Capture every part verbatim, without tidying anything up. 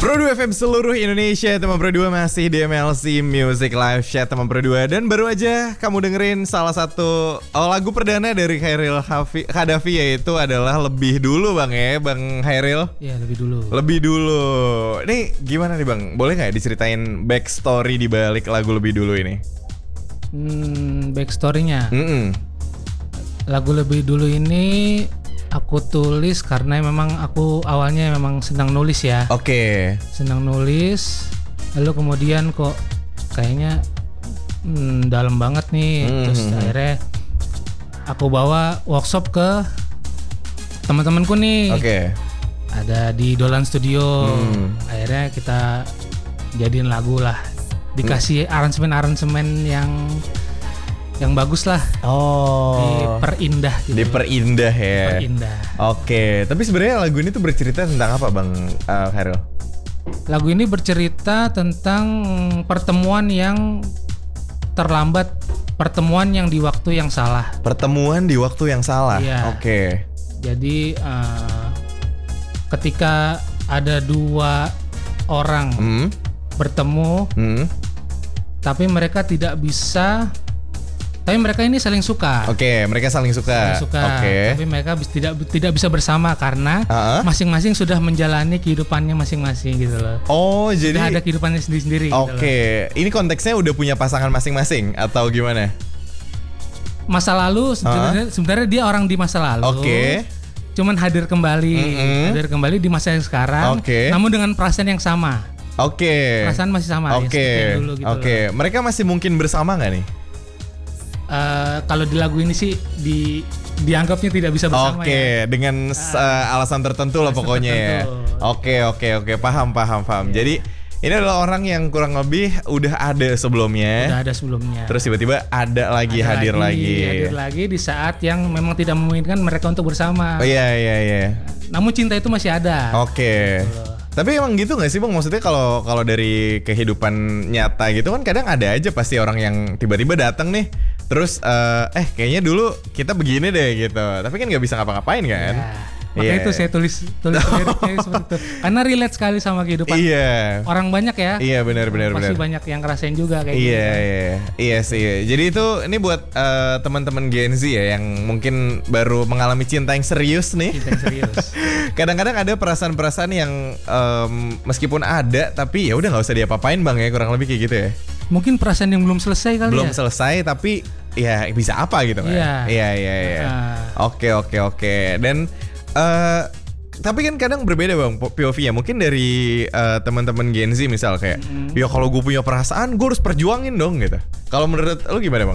Pro dua F M seluruh Indonesia, teman Pro dua masih di M L C Music Live Chat teman Pro dua. Dan baru aja kamu dengerin salah satu oh, lagu perdana dari Khairil Khadafi, yaitu adalah Lebih Dulu bang ya, Bang Khairil. Iya, Lebih Dulu. Lebih Dulu. Nih gimana nih bang, boleh gak diceritain backstory di balik lagu Lebih Dulu ini? Hmm, backstory-nya. Mm-mm. Lagu Lebih Dulu ini aku tulis karena memang aku awalnya memang senang nulis ya. Oke. Okay. Senang nulis, lalu kemudian kok kayaknya hmm, dalam banget nih. Mm-hmm. Terus akhirnya aku bawa workshop ke teman-temanku nih. Oke. Okay. Ada di Dolan Studio. Hmm. Akhirnya kita jadiin lagu lah. Dikasih hmm. aransemen-aransemen yang yang bagus lah. Oh. Diperindah gitu. Diperindah ya. Diperindah. Oke, tapi sebenarnya lagu ini tuh bercerita tentang apa Bang uh, Khairil? Lagu ini bercerita tentang pertemuan yang terlambat, pertemuan yang di waktu yang salah. Pertemuan di waktu yang salah. Iya. Oke. Jadi uh, ketika ada dua orang hmm. bertemu, hmm. tapi mereka tidak bisa. Tapi mereka ini saling suka. Oke, okay, mereka saling suka. Saling suka. Okay. Tapi mereka tidak tidak bisa bersama karena uh-huh. masing-masing sudah menjalani kehidupannya masing-masing gitu loh. Oh, sudah jadi ada kehidupannya sendiri-sendiri. Oke, okay. gitu Ini konteksnya udah punya pasangan masing-masing atau gimana? Masa lalu sebenarnya uh-huh. sebenarnya dia orang di masa lalu. Oke. Okay. Cuman hadir kembali, mm-hmm. hadir kembali di masa yang sekarang. Oke. Okay. Namun dengan perasaan yang sama. Oke. Okay. Perasaan masih sama. Oke. Okay. Ya, dulu gitu. Oke. Okay. Mereka masih mungkin bersama nggak nih? Uh, kalau di lagu ini sih di dianggapnya tidak bisa bersama. Oke, okay, ya. Dengan uh, alasan tertentu lah pokoknya tertentu. Ya. Oke, oke, oke, paham, paham, paham. Yeah. Jadi ini adalah orang yang kurang lebih udah ada sebelumnya. Udah ada sebelumnya. Terus tiba-tiba ada lagi ada hadir lagi, lagi. Hadir lagi di saat yang memang tidak memungkinkan mereka untuk bersama. Oh iya, iya, iya. Namun cinta itu masih ada. Oke. Okay. Tapi emang gitu nggak sih Bang? Maksudnya kalau kalau dari kehidupan nyata gitu kan kadang ada aja pasti orang yang tiba-tiba datang nih. Terus uh, eh kayaknya dulu kita begini deh gitu. Tapi kan nggak bisa ngapa-ngapain kan? Ya, makanya yeah. itu saya tulis tulis liriknya seperti itu. Karena relate sekali sama kehidupan yeah. orang banyak ya. Iya yeah, benar-benar. Pasti benar. banyak yang ngerasain juga kayak yeah, gitu. Iya iya iya sih. Jadi itu ini buat uh, teman-teman Gen Z ya yang mungkin baru mengalami cinta yang serius nih. Cinta yang serius. Kadang-kadang ada perasaan-perasaan yang um, meskipun ada tapi ya udah nggak usah diapa-apain Bang ya, kurang lebih kayak gitu ya. Mungkin perasaan yang belum selesai kali belum ya. Belum selesai tapi ya bisa apa gitu kan. Iya iya iya iya. Oke oke oke. Dan uh, tapi kan kadang berbeda Bang P O V-nya. Mungkin dari uh, teman-teman Gen Z misal kayak mm-hmm. ya kalau gue punya perasaan gue harus perjuangin dong gitu. Kalau menurut lu gimana Bang?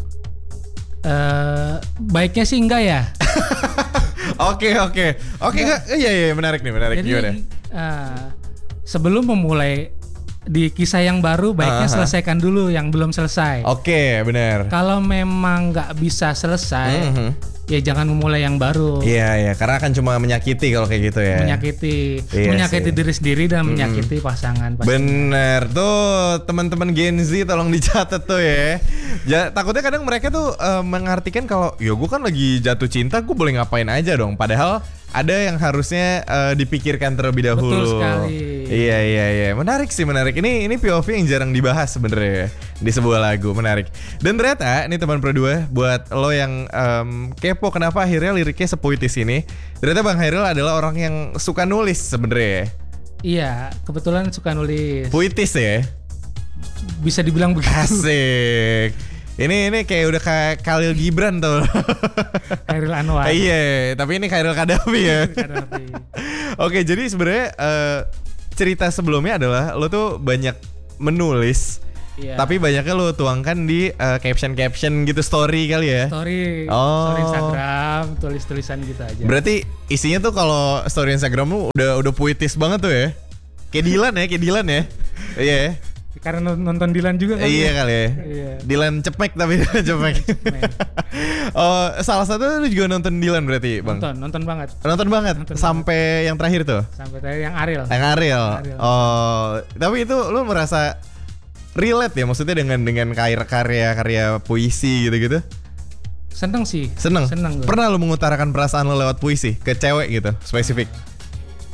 Uh, baiknya sih enggak ya. Oke oke. Oke iya iya menarik nih menarik. Jadi, gimana? Uh, sebelum memulai di kisah yang baru baiknya uh-huh. selesaikan dulu yang belum selesai. Oke, okay, benar. Kalau memang nggak bisa selesai, uh-huh. ya jangan memulai yang baru. Iya, iya, karena akan cuma menyakiti kalau kayak gitu ya. Menyakiti, iya sih. menyakiti diri sendiri dan hmm. menyakiti pasangan. pasangan. Bener tuh, teman-teman Gen Z tolong dicatat tuh ya. Ja, takutnya kadang mereka tuh uh, mengartikan kalau, ya gue kan lagi jatuh cinta, gue boleh ngapain aja dong. Padahal ada yang harusnya uh, dipikirkan terlebih dahulu. Betul sekali. Iya iya iya, menarik sih menarik. Ini ini P O V yang jarang dibahas sebenarnya di sebuah lagu, menarik. Dan ternyata ini teman Pro dua buat lo yang um, kepo kenapa akhirnya liriknya sepuitis ini. Ternyata Bang Khairil adalah orang yang suka nulis sebenarnya. Iya, kebetulan suka nulis. Puitis ya? Bisa dibilang begitu. Asik. Ini ini kayak udah kayak Khalil Gibran tuh. Khairil Anwar. Iya, tapi ini Khairil Khadafi ya. Khadafi. Oke, jadi sebenarnya uh, cerita sebelumnya adalah lo tuh banyak menulis, iya. tapi banyaknya lo tuangkan di uh, caption-caption gitu, story kali ya. Story, oh. story Instagram, tulis-tulisan gitu aja. Berarti isinya tuh kalau story Instagram lo udah udah puitis banget tuh ya. Kayak Dilan ya, kayak Dilan ya. Iya. yeah. Karena nonton Dilan juga kali iya ya. kali ya. Iya. Dilan cepek tapi Dilan cepek. Oh, salah satu lu juga nonton Dilan berarti, Bang? Nonton, nonton banget. Nonton banget nonton sampai banget. Yang terakhir tuh. Sampai terakhir yang Ariel. Yang Ariel. Ariel. Oh, tapi itu lu merasa relate ya maksudnya dengan dengan karya-karya puisi gitu-gitu? Seneng sih. Seneng. Seneng gue. Pernah lu mengutarakan perasaan lu lewat puisi ke cewek gitu, spesifik?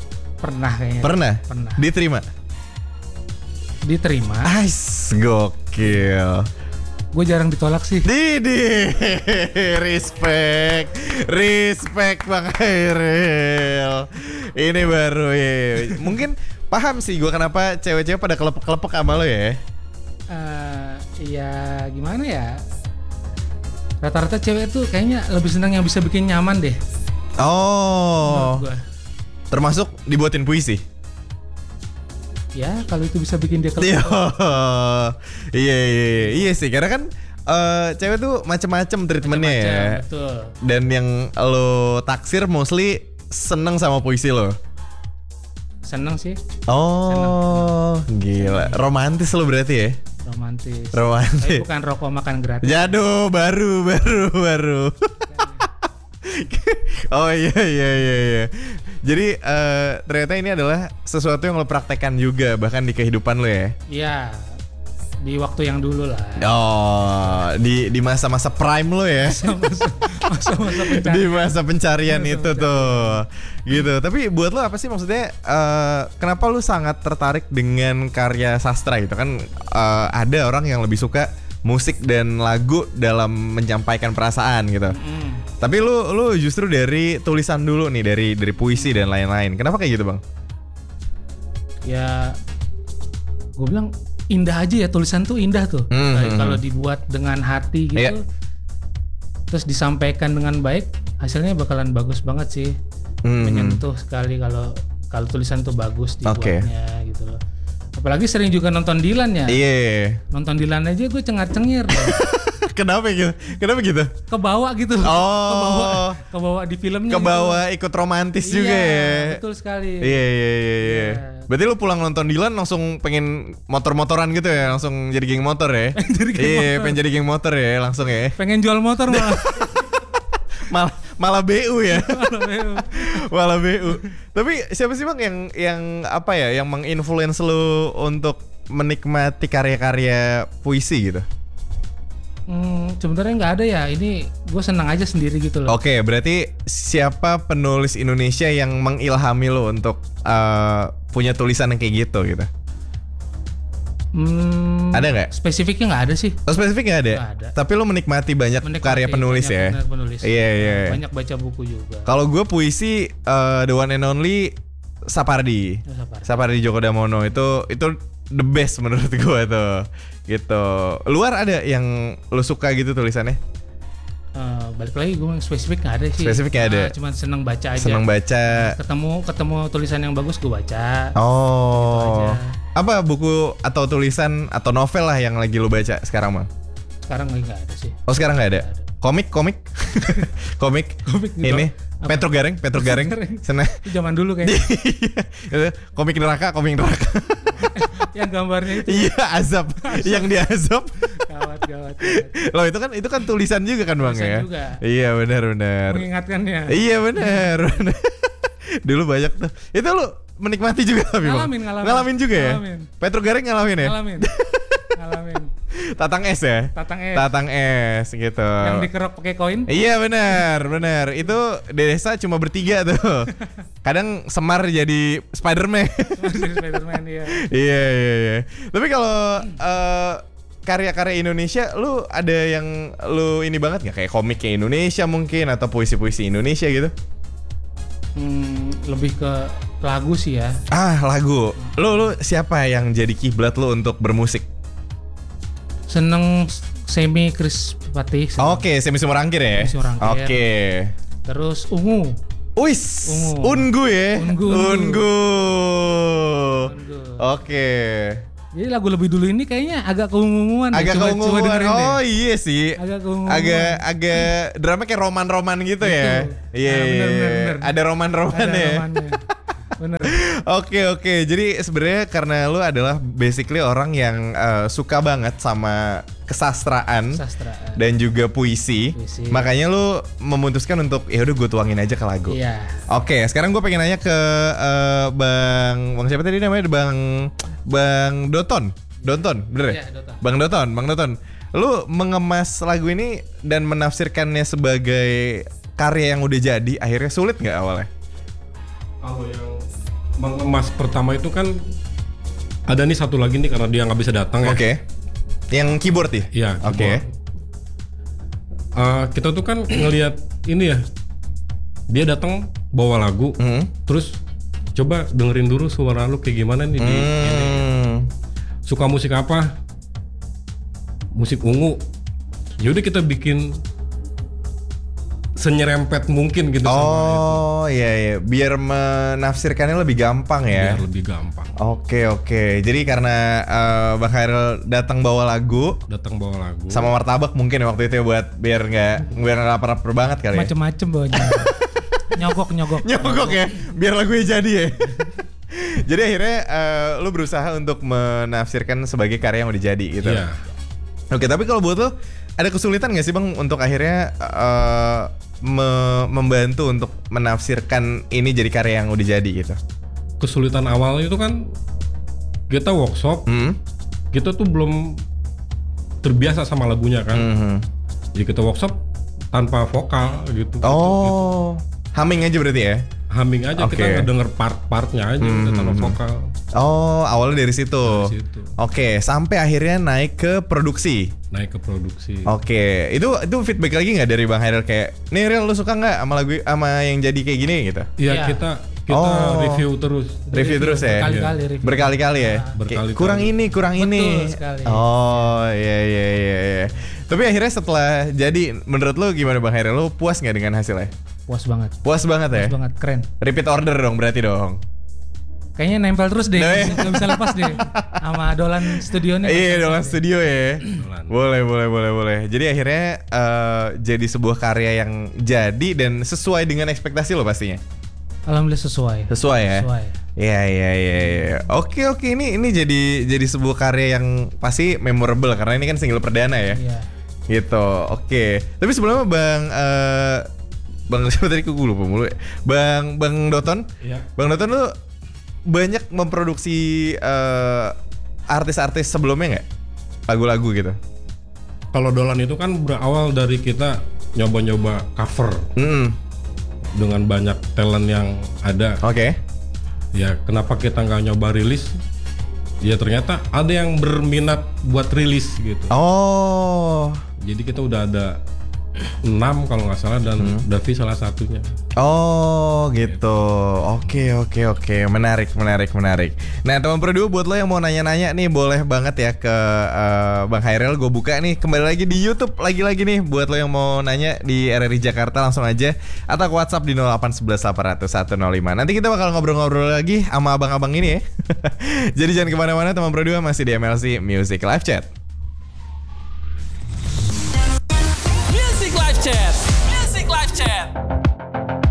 Pernah kayaknya. Pernah? Pernah. Diterima? Diterima. Ais, gokil. Gue jarang ditolak sih. Didi, respect, respect Bang Hairil. Ini baru ya. Mungkin paham sih gue kenapa cewek-cewek pada kelepek-kelepek sama lo ya. Uh, ya gimana ya? Rata-rata cewek tuh kayaknya lebih senang yang bisa bikin nyaman deh. Oh. Termasuk dibuatin puisi. Ya kalau itu bisa bikin dia kelepek. Iya iya iya iya sih karena kan uh, cewek tuh macem-macem treatmentnya ya. Betul. Dan yang lo taksir mostly seneng sama puisi lo. Seneng sih. Oh seneng. Gila romantis lo berarti ya. Romantis. Romantis. Tapi bukan rokok makan gratis. Jatuh baru baru baru. Oh iya iya iya iya. Jadi uh, ternyata ini adalah sesuatu yang lo praktekkan juga bahkan di kehidupan lo ya. Iya. Di waktu yang dulu lah. Oh, di di masa-masa prime lo ya. Masa-masa, masa-masa pencarian. Di masa pencarian masa itu pencarian. Tuh. Gitu. Tapi buat lo apa sih maksudnya uh, kenapa lo sangat tertarik dengan karya sastra gitu kan uh, ada orang yang lebih suka musik dan lagu dalam menyampaikan perasaan gitu. Mm. Tapi lu lu justru dari tulisan dulu nih, dari dari puisi dan lain-lain. Kenapa kayak gitu, Bang? Ya gue bilang indah aja ya, tulisan tuh indah tuh. Mm-hmm. Nah, kalau dibuat dengan hati gitu, yeah. terus disampaikan dengan baik, hasilnya bakalan bagus banget sih. Mm-hmm. Menyentuh sekali kalau kalau tulisan tuh bagus dibuatnya okay. gitu loh. Apalagi sering juga nonton Dilan ya. Iya. Yeah. Nonton Dilan aja gue cengar-cengir. Kenapa gitu? Kenapa gitu? Kebawa gitu. Oh. Kebawa, kebawa di filmnya. Kebawa gitu. Ikut romantis iya, juga ya. Betul sekali. Iya iya iya iya. Berarti lu pulang nonton Dilan langsung pengen motor-motoran gitu ya, langsung jadi geng motor ya. Iya, pengen jadi geng motor ya langsung ya. Pengen jual motor malah. malah malah B U ya. Malah B U. Malah B U. Tapi siapa sih Bang yang yang apa ya, yang menginfluence lu untuk menikmati karya-karya puisi gitu? Hmm, sebenarnya nggak ada ya. Ini gue senang aja sendiri gitu loh. Oke, okay, berarti siapa penulis Indonesia yang mengilhami lo untuk uh, punya tulisan yang kayak gitu gitu? Hmm, ada nggak? Spesifiknya nggak ada sih. Oh, spesifik nggak ada? Gak ada. Tapi lo menikmati banyak menikmati, karya penulis banyak, ya? Banyak penulis. Iya yeah, iya. Yeah. Banyak baca buku juga. Kalau gue puisi uh, the one and only Sapardi. Oh, Sapardi. Sapardi Djoko Damono itu itu the best menurut gue tuh. Gitu. Luar ada yang lo suka gitu tulisannya? Uh, balik lagi gue spesifik nggak ada sih. Spesifik nggak ada. Nah, cuman seneng baca aja. Seneng baca. Nah, ketemu ketemu tulisan yang bagus gue baca. Oh. Gitu apa buku atau tulisan atau novel lah yang lagi lo baca sekarang Bang? Sekarang lagi nggak ada sih. Oh sekarang nggak ada. ada. Komik komik komik. Komik ini apa? Petro Gareng Petro Gareng. Sana. Itu zaman dulu kayaknya. Komik neraka komik neraka. Yang gambarnya itu. Iya azab. Yang dia azab. Gawat gawat. Loh itu kan itu kan tulisan juga kan Bang tulisan ya. Juga. Iya benar benar. Mengingatkannya. Iya benar. Dulu banyak tuh. Itu lu menikmati juga tapi ngalamin, ngalamin. Ngalamin juga ya? Ngalamin. Petro Gareng ngalamin ya? Ngalamin. Ngalamin. Tatang es ya? Tatang es. Tatang es gitu. Yang dikerok pakai koin? Iya benar, benar. Itu di desa cuma bertiga tuh. Kadang Semar jadi Spider-Man. Jadi Spider-Man iya. Iya iya iya. Tapi kalau uh, karya-karya Indonesia lu ada yang lu ini banget nggak, kayak komiknya Indonesia mungkin atau puisi-puisi Indonesia gitu? Hmm, lebih ke lagu sih ya. Ah lagu. Lu lu siapa yang jadi kiblat lu untuk bermusik? Seneng Semi Chris Patih. Oke, okay, Semi Sumorangkir ya. Oke. Okay. Terus Ungu. Wis, Ungu. Ungu ya. Ungu. Ungu. Ungu. Oke. Okay. Jadi lagu lebih dulu ini kayaknya agak keunguan. Agak ya. keunguan. Oh deh. Iya sih. Agak keunguan. Agak agak drama kayak roman-roman gitu ya. Iya. Nah, bener, bener, bener. Ada roman-roman ada ya. Romannya. Bener. Oke oke. Jadi sebenarnya karena lu adalah basically orang yang uh, suka banget sama kesastraan, kesastraan dan juga puisi, puisi. Makanya lu memutuskan untuk ya udah gue tuangin aja ke lagu. Iya. Oke, sekarang gue pengen nanya ke uh, Bang Bang siapa tadi namanya? Bang Bang Doton. Doton, bener ya? Iya, Doton. Bang Doton, Bang Doton. Lu mengemas lagu ini dan menafsirkannya sebagai karya yang udah jadi, akhirnya sulit nggak awalnya? Kalau yang mengemas pertama itu kan ada nih satu lagi nih karena dia nggak bisa datang ya. Oke. Okay. Yang keyboard ya? Iya. Oke. Okay. Uh, kita tuh kan ngelihat ini ya, dia datang bawa lagu, mm. terus coba dengerin dulu suara lu kayak gimana nih. Mm. Di, ini. Suka musik apa? Musik ungu. Yaudah kita bikin senyerempet mungkin gitu. Oh sama itu. iya iya, biar menafsirkannya lebih gampang ya. Biar lebih gampang. Oke oke, jadi karena uh, Bang Hairil datang bawa lagu, datang bawa lagu. sama martabak mungkin waktu itu ya buat biar nggak biar nggak lapar-lapar banget kali ya. Macem-macem bawanya. nyogok nyogok. Nyogok ya, biar lagunya jadi ya. Jadi akhirnya uh, lu berusaha untuk menafsirkan sebagai karya yang udah jadi gitu. Iya. Oke, tapi kalau buat lu ada kesulitan nggak sih Bang untuk akhirnya uh, me- membantu untuk menafsirkan ini jadi karya yang udah jadi gitu? Kesulitan awal itu kan kita workshop, Hmm? kita tuh belum terbiasa sama lagunya kan. Mhm. Jadi kita workshop tanpa vokal gitu. Oh, humming aja berarti ya? Humming aja, Oke. kita ngedenger part-partnya aja Hmm. udah tanpa vokal. Oh, awalnya dari situ. Dari situ. Oke, sampai akhirnya naik ke produksi. Naik ke produksi. Oke, itu itu feedback lagi nggak dari Bang Hairil kayak, nih Ril lu suka nggak sama lagu sama yang jadi kayak gini gitu? Iya, Iya. kita kita Oh. review terus. Review terus ya? Berkali-kali review. Berkali-kali ya? Ah. Kayak, Berkali-kali. kurang ini, kurang Betul ini. sekali. Oh, iya iya iya iya. Tapi akhirnya setelah jadi, menurut lu gimana Bang Hairil? Lu puas nggak dengan hasilnya? Puas banget. Puas banget ya? Puas banget, keren. Repeat order dong berarti dong. Kayaknya nempel terus deh, Nah, iya. nggak bisa lepas deh sama Dolan studionya. Iya, dalam studio ya. Dolan. Boleh, boleh, boleh, boleh. Jadi akhirnya eh, jadi sebuah karya yang jadi dan sesuai dengan ekspektasi lo pastinya. Alhamdulillah sesuai. Sesuai ya. Sesuai. Iya, iya, iya, iya. Oke, oke. Ini ini jadi jadi sebuah karya yang pasti memorable karena ini kan single perdana ya. Iya. Gitu. Oke. Tapi sebelumnya Bang eh, Bang siapa tadi gue lupa mulu ya. Bang Bang Doton. Iya. Bang Doton lu banyak memproduksi eh, artis-artis sebelumnya nggak? Lagu-lagu gitu. Kalau Dolan itu kan berawal dari kita nyoba-nyoba cover Mm. dengan banyak talent yang ada. Oke. Ya kenapa kita nggak nyoba rilis? Ya ternyata ada yang berminat buat rilis gitu. Oh. Jadi kita udah ada enam kalau nggak salah dan Davi salah satunya. Oh gitu. Oke oke oke. Menarik menarik menarik. Nah teman Pro buat lo yang mau nanya-nanya nih boleh banget ya ke uh, Bang Hairil. Gue buka nih kembali lagi di YouTube lagi-lagi nih buat lo yang mau nanya di R R I Jakarta langsung aja atau ke WhatsApp di nol delapan satu satu delapan nol satu nol lima. Nanti kita bakal ngobrol-ngobrol lagi sama abang-abang ini ya. Jadi jangan kemana-mana teman Pro masih di M L C Music Live Chat.